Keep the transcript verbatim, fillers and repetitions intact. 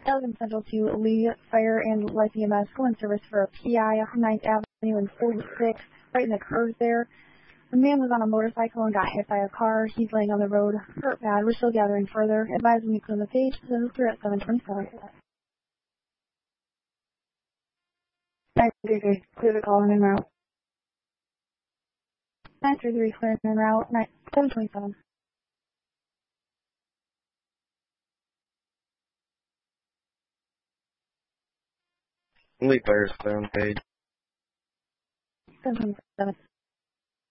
Elgin Central to Lee Fire and Life E M S. Go in service for a P I on ninth Avenue and forty-six, right in the curves there. The man was on a motorcycle and got hit by a car. He's laying on the road, hurt bad. We're still gathering further. Advise when you clear the page. This is at seven twenty-seven. nine three three, clear the call and en route. nine three three, clear and en route. seven twenty-seven. Lee Fire's clear on page. seven twenty-seven.